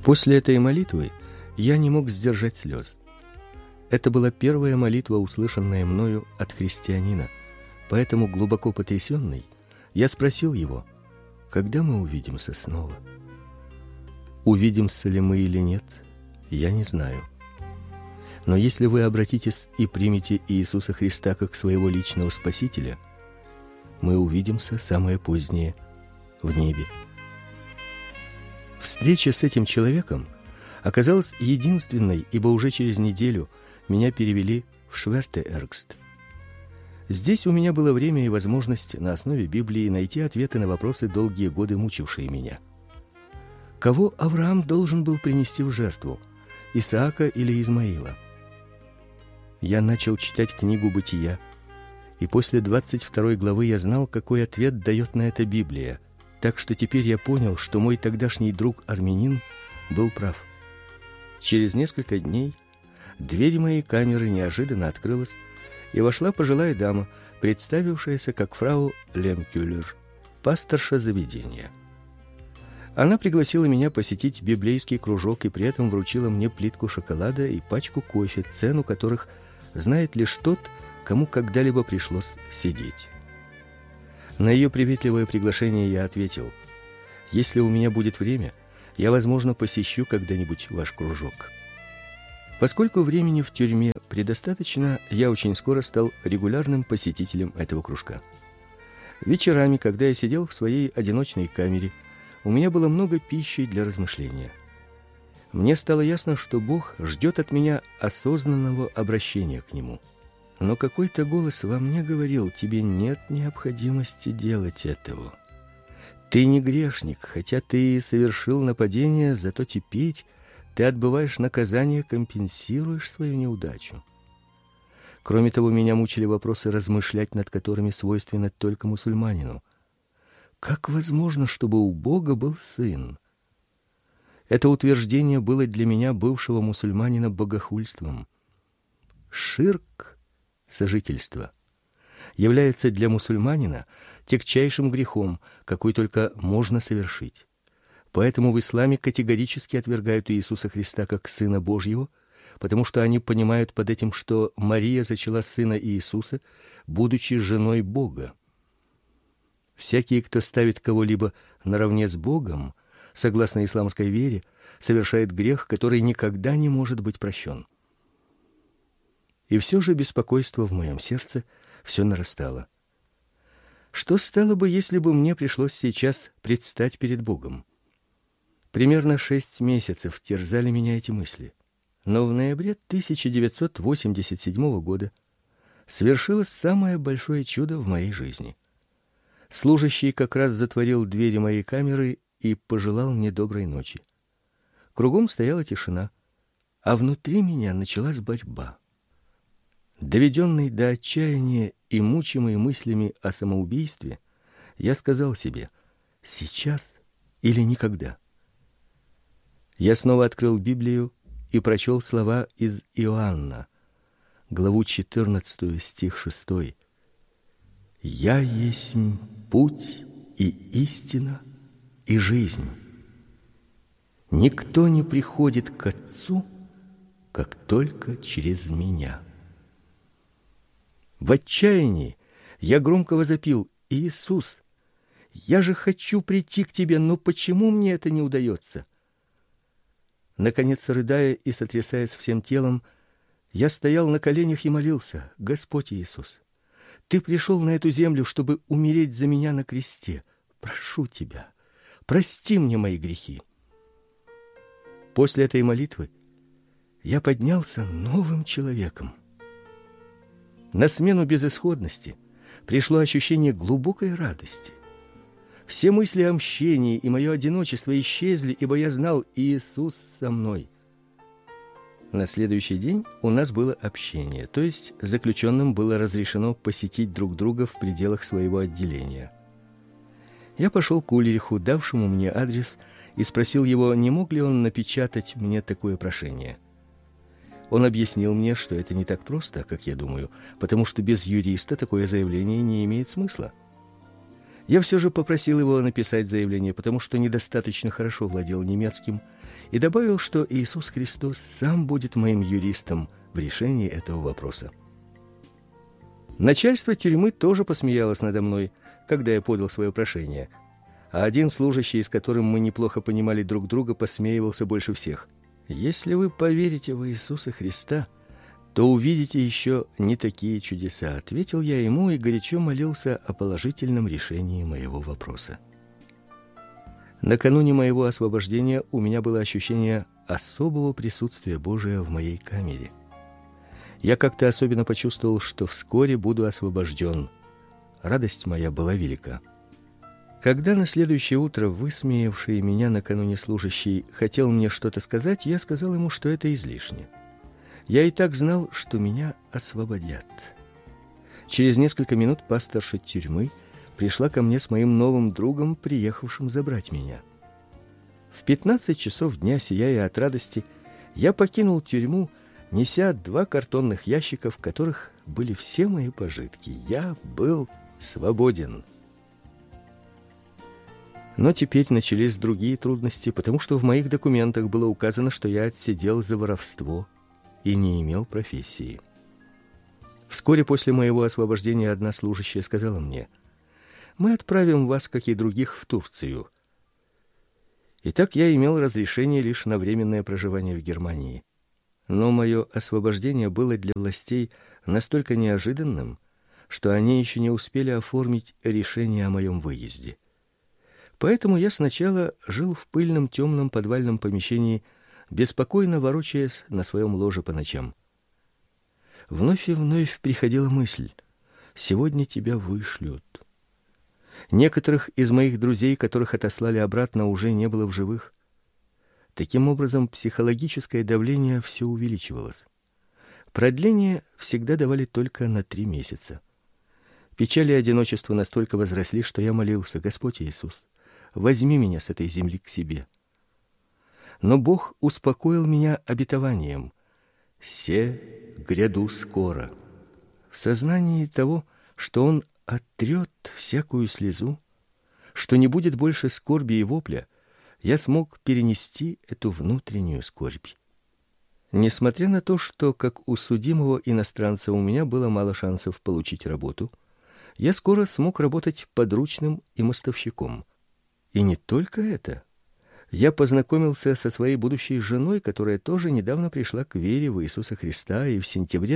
После этой молитвы я не мог сдержать слез. Это была первая молитва, услышанная мною от христианина. Поэтому, глубоко потрясенный, я спросил его: когда мы увидимся снова? Увидимся ли мы или нет, я не знаю. Но если вы обратитесь и примете Иисуса Христа как своего личного Спасителя, мы увидимся самое позднее в небе. Встреча с этим человеком оказалась единственной, ибо уже через неделю меня перевели в Шверте-Эргст. Здесь у меня было время и возможность на основе Библии найти ответы на вопросы, долгие годы мучившие меня. Кого Авраам должен был принести в жертву, Исаака или Измаила? Я начал читать книгу Бытия, и после 22 главы я знал, какой ответ дает на это Библия. Так что теперь я понял, что мой тогдашний друг-армянин был прав. Через несколько дней дверь моей камеры неожиданно открылась, и вошла пожилая дама, представившаяся как фрау Лемкюллер, пасторша заведения. Она пригласила меня посетить библейский кружок и при этом вручила мне плитку шоколада и пачку кофе, цену которых знает лишь тот, кому когда-либо пришлось сидеть. На ее приветливое приглашение я ответил: если у меня будет время, я, возможно, посещу когда-нибудь ваш кружок. Поскольку времени в тюрьме предостаточно, я очень скоро стал регулярным посетителем этого кружка. Вечерами, когда я сидел в своей одиночной камере, у меня было много пищи для размышления. Мне стало ясно, что Бог ждет от меня осознанного обращения к Нему. Но какой-то голос во мне говорил: тебе нет необходимости делать этого. Ты не грешник, хотя ты и совершил нападение, зато теперь ты отбываешь наказание, компенсируешь свою неудачу. Кроме того, меня мучили вопросы, размышлять над которыми свойственно только мусульманину. Как возможно, чтобы у Бога был сын? Это утверждение было для меня, бывшего мусульманина, богохульством. Ширк, сожительство, является для мусульманина тягчайшим грехом, какой только можно совершить. Поэтому в исламе категорически отвергают Иисуса Христа как Сына Божьего, потому что они понимают под этим, что Мария зачала сына Иисуса, будучи женой Бога. Всякий, кто ставит кого-либо наравне с Богом, согласно исламской вере, совершает грех, который никогда не может быть прощен. И все же беспокойство в моем сердце все нарастало. Что стало бы, если бы мне пришлось сейчас предстать перед Богом? Примерно 6 месяцев терзали меня эти мысли. Но в ноябре 1987 года свершилось самое большое чудо в моей жизни. Служащий как раз затворил двери моей камеры и пожелал мне доброй ночи. Кругом стояла тишина, а внутри меня началась борьба. Доведенный до отчаяния и мучимый мыслями о самоубийстве, я сказал себе: сейчас или никогда. Я снова открыл Библию и прочел слова из Иоанна, главу 14, стих 6. «Я есть путь и истина и жизнь. Никто не приходит к Отцу, как только через меня». В отчаянии я громко возопил: «Иисус, я же хочу прийти к Тебе, но почему мне это не удается?» Наконец, рыдая и сотрясаясь всем телом, я стоял на коленях и молился: «Господь Иисус, Ты пришел на эту землю, чтобы умереть за меня на кресте. Прошу Тебя, прости мне мои грехи». После этой молитвы я поднялся новым человеком. На смену безысходности пришло ощущение глубокой радости. Все мысли о мщении и мое одиночество исчезли, ибо я знал: Иисус со мной. На следующий день у нас было общение, то есть заключенным было разрешено посетить друг друга в пределах своего отделения. Я пошел к Ульриху, давшему мне адрес, и спросил его, не мог ли он напечатать мне такое прошение. Он объяснил мне, что это не так просто, как я думаю, потому что без юриста такое заявление не имеет смысла. Я все же попросил его написать заявление, потому что недостаточно хорошо владел немецким, и добавил, что Иисус Христос сам будет моим юристом в решении этого вопроса. Начальство тюрьмы тоже посмеялось надо мной, когда я подал свое прошение, а один служащий, с которым мы неплохо понимали друг друга, посмеивался больше всех. «Если вы поверите в Иисуса Христа, то увидите еще не такие чудеса», — ответил я ему и горячо молился о положительном решении моего вопроса. Накануне моего освобождения у меня было ощущение особого присутствия Божия в моей камере. Я как-то особенно почувствовал, что вскоре буду освобожден. Радость моя была велика. Когда на следующее утро высмеявший меня накануне служащий хотел мне что-то сказать, я сказал ему, что это излишне. Я и так знал, что меня освободят. Через несколько минут пасторша тюрьмы пришла ко мне с моим новым другом, приехавшим забрать меня. В 15 часов дня, сияя от радости, я покинул тюрьму, неся 2 картонных ящика, в которых были все мои пожитки. Я был свободен. Но теперь начались другие трудности, потому что в моих документах было указано, что я отсидел за воровство и не имел профессии. Вскоре после моего освобождения одна служащая сказала мне: «Мы отправим вас, как и других, в Турцию». Итак, я имел разрешение лишь на временное проживание в Германии. Но мое освобождение было для властей настолько неожиданным, что они еще не успели оформить решение о моем выезде. Поэтому я сначала жил в пыльном темном подвальном помещении, беспокойно ворочаясь на своем ложе по ночам. Вновь и вновь приходила мысль: сегодня тебя вышлют. Некоторых из моих друзей, которых отослали обратно, уже не было в живых. Таким образом, психологическое давление все увеличивалось. Продление всегда давали только на 3 месяца. Печаль и одиночество настолько возросли, что я молился: Господь Иисус, возьми меня с этой земли к себе. Но Бог успокоил меня обетованием: «Се гряду скоро». В сознании того, что Он оттрет всякую слезу, что не будет больше скорби и вопля, я смог перенести эту внутреннюю скорбь. Несмотря на то, что как у судимого иностранца у меня было мало шансов получить работу, я скоро смог работать подручным и мостовщиком. И не только это. Я познакомился со своей будущей женой, которая тоже недавно пришла к вере в Иисуса Христа, и в сентябре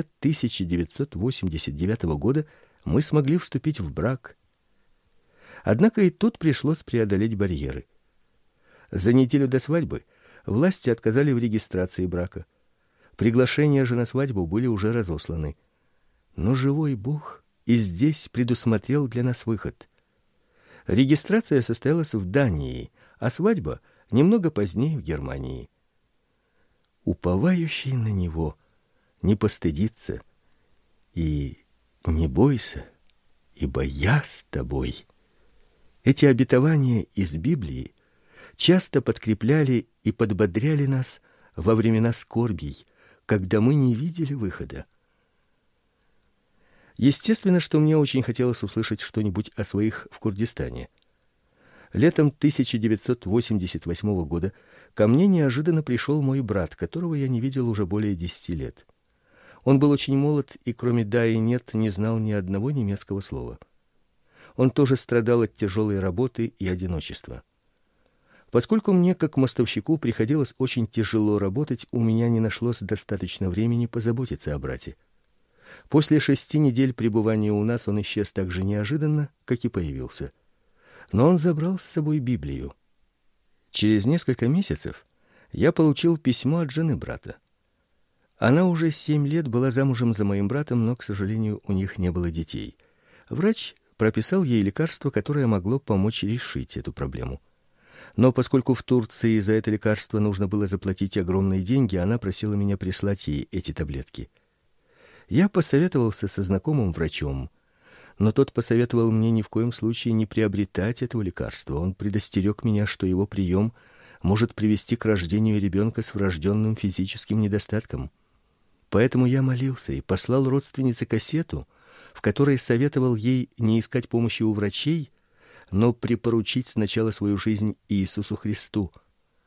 1989 года мы смогли вступить в брак. Однако и тут пришлось преодолеть барьеры. За неделю до свадьбы власти отказали в регистрации брака. Приглашения же на свадьбу были уже разосланы. Но живой Бог и здесь предусмотрел для нас выход. Регистрация состоялась в Дании, а свадьба немного позднее в Германии. Уповающий на Него не постыдится, и не бойся, ибо я с тобой. Эти обетования из Библии часто подкрепляли и подбодряли нас во времена скорбей, когда мы не видели выхода. Естественно, что мне очень хотелось услышать что-нибудь о своих в Курдистане. Летом 1988 года ко мне неожиданно пришел мой брат, которого я не видел уже более 10 лет. Он был очень молод и кроме «да» и «нет» не знал ни одного немецкого слова. Он тоже страдал от тяжелой работы и одиночества. Поскольку мне, как мостовщику, приходилось очень тяжело работать, у меня не нашлось достаточно времени позаботиться о брате. После 6 недель пребывания у нас он исчез так же неожиданно, как и появился. Но он забрал с собой Библию. Через несколько месяцев я получил письмо от жены брата. Она уже 7 лет была замужем за моим братом, но, к сожалению, у них не было детей. Врач прописал ей лекарство, которое могло помочь решить эту проблему. Но поскольку в Турции за это лекарство нужно было заплатить огромные деньги, она просила меня прислать ей эти таблетки. Я посоветовался со знакомым врачом, но тот посоветовал мне ни в коем случае не приобретать этого лекарства. Он предостерег меня, что его прием может привести к рождению ребенка с врожденным физическим недостатком. Поэтому я молился и послал родственнице кассету, в которой советовал ей не искать помощи у врачей, но припоручить сначала свою жизнь Иисусу Христу.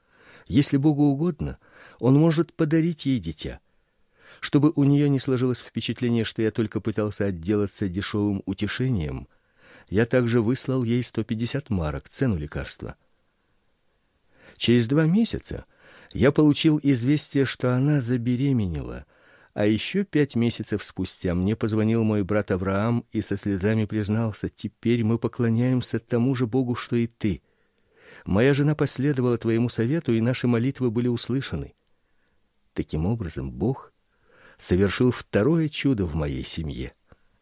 Если Богу угодно, Он может подарить ей дитя. Чтобы у нее не сложилось впечатление, что я только пытался отделаться дешевым утешением, я также выслал ей 150 марок, цену лекарства. Через 2 месяца я получил известие, что она забеременела, а еще 5 месяцев спустя мне позвонил мой брат Авраам и со слезами признался: «Теперь мы поклоняемся тому же Богу, что и ты. Моя жена последовала твоему совету, и наши молитвы были услышаны». Таким образом, Бог совершил второе чудо в моей семье.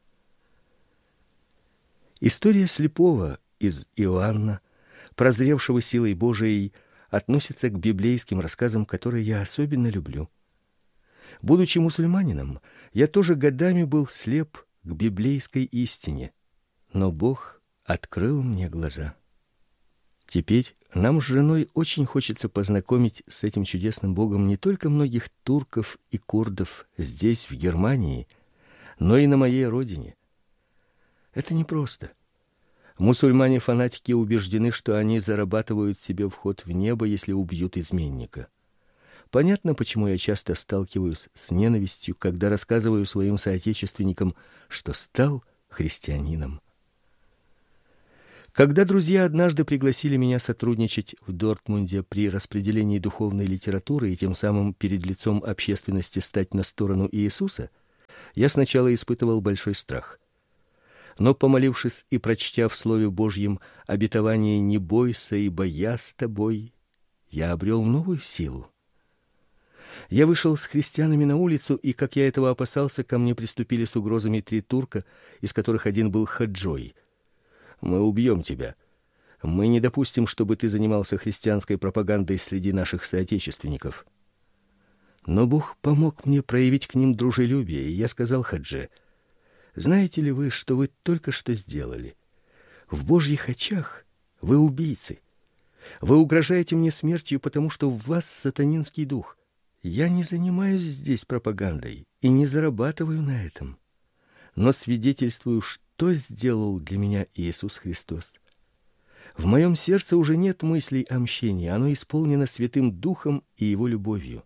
История слепого из Иоанна, прозревшего силой Божией, относится к библейским рассказам, которые я особенно люблю. Будучи мусульманином, я тоже годами был слеп к библейской истине, но Бог открыл мне глаза. Теперь нам с женой очень хочется познакомить с этим чудесным Богом не только многих турков и курдов здесь, в Германии, но и на моей родине. Это непросто. Мусульмане-фанатики убеждены, что они зарабатывают себе вход в небо, если убьют изменника. Понятно, почему я часто сталкиваюсь с ненавистью, когда рассказываю своим соотечественникам, что стал христианином. Когда друзья однажды пригласили меня сотрудничать в Дортмунде при распределении духовной литературы и тем самым перед лицом общественности стать на сторону Иисуса, я сначала испытывал большой страх. Но, помолившись и прочтя в Слове Божьем обетование «Не бойся, ибо я с тобой», я обрел новую силу. Я вышел с христианами на улицу, и, как я этого опасался, ко мне приступили с угрозами 3 турка, из которых один был хаджой. «Мы убьем тебя. Мы не допустим, чтобы ты занимался христианской пропагандой среди наших соотечественников». Но Бог помог мне проявить к ним дружелюбие, и я сказал хадже: «Знаете ли вы, что вы только что сделали? В Божьих очах вы убийцы. Вы угрожаете мне смертью, потому что в вас сатанинский дух. Я не занимаюсь здесь пропагандой и не зарабатываю на этом, но свидетельствую, что сделал для меня Иисус Христос. В моем сердце уже нет мыслей о мщении, оно исполнено Святым Духом и Его любовью».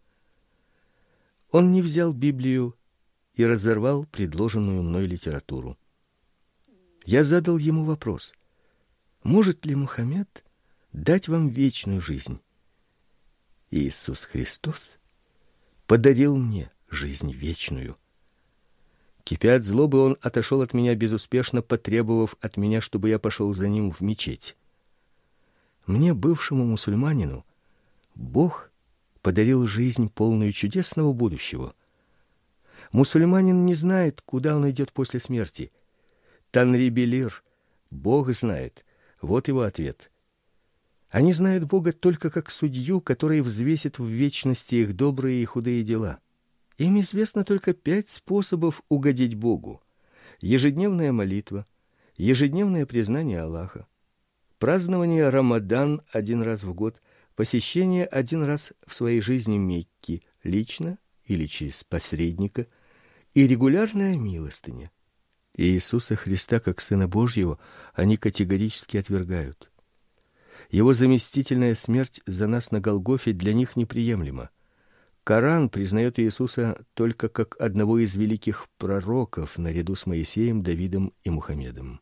Он не взял Библию и разорвал предложенную мной литературу. Я задал ему вопрос: может ли Мухаммед дать вам вечную жизнь? Иисус Христос подарил мне жизнь вечную. Кипя от злобы, он отошел от меня, безуспешно потребовав от меня, чтобы я пошел за ним в мечеть. Мне, бывшему мусульманину, Бог подарил жизнь, полную чудесного будущего. Мусульманин не знает, куда он идет после смерти. Танри-Белир: Бог знает. Вот его ответ. Они знают Бога только как судью, который взвесит в вечности их добрые и худые дела. Им известно только 5 способов угодить Богу: ежедневная молитва, ежедневное признание Аллаха, празднование Рамадан 1 раз в год, посещение 1 раз в своей жизни Мекки, лично или через посредника, и регулярная милостыня. Иисуса Христа как Сына Божьего они категорически отвергают. Его заместительная смерть за нас на Голгофе для них неприемлема. Коран признает Иисуса только как одного из великих пророков наряду с Моисеем, Давидом и Мухаммедом.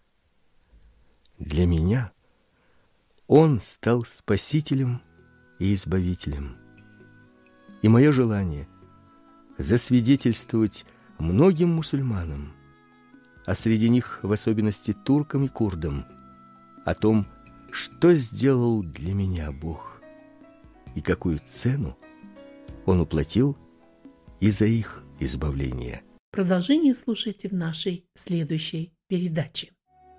Для меня Он стал спасителем и избавителем. И мое желание засвидетельствовать многим мусульманам, а среди них в особенности туркам и курдам, о том, что сделал для меня Бог и какую цену Он уплатил из-за их избавления. Продолжение слушайте в нашей следующей передаче.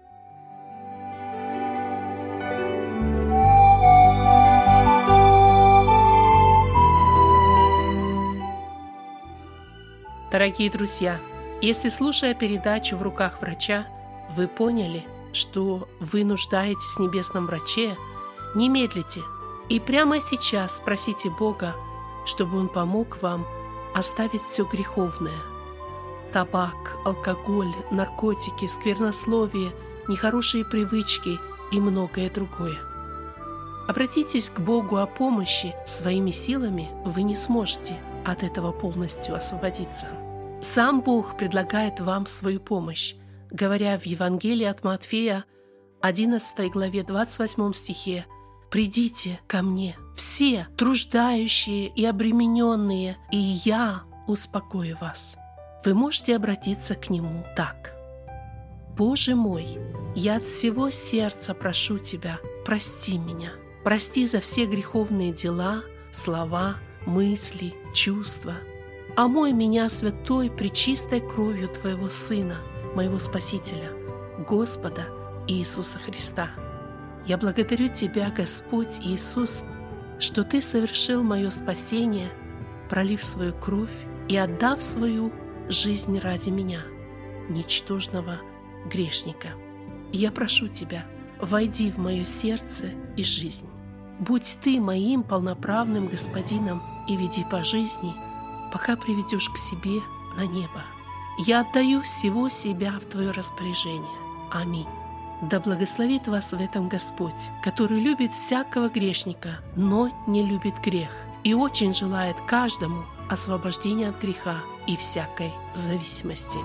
Дорогие друзья, если, слушая передачу «В руках врача», вы поняли, что вы нуждаетесь в небесном враче, не медлите и прямо сейчас просите Бога, чтобы Он помог вам оставить все греховное: табак, алкоголь, наркотики, сквернословие, нехорошие привычки и многое другое. Обратитесь к Богу о помощи. Своими силами вы не сможете от этого полностью освободиться. Сам Бог предлагает вам свою помощь, говоря в Евангелии от Матфея, 11 главе 28 стихе: «Придите ко мне, все труждающие и обремененные, и я успокою вас». Вы можете обратиться к Нему так: «Боже мой, я от всего сердца прошу Тебя, прости меня. Прости за все греховные дела, слова, мысли, чувства. Омой меня святой пречистой кровью Твоего Сына, моего Спасителя, Господа Иисуса Христа. Я благодарю Тебя, Господь Иисус, что Ты совершил мое спасение, пролив свою кровь и отдав свою жизнь ради меня, ничтожного грешника. Я прошу Тебя, войди в мое сердце и жизнь. Будь Ты моим полноправным Господином и веди по жизни, пока приведешь к себе на небо. Я отдаю всего себя в Твое распоряжение. Аминь. Да благословит вас в этом Господь, который любит всякого грешника, но не любит грех, и очень желает каждому освобождения от греха и всякой зависимости.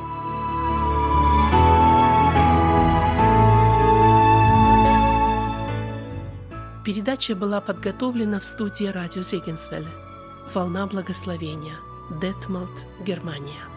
Передача была подготовлена в студии радио Зегенсвелле. «Волна благословения», Детмолд, Германия.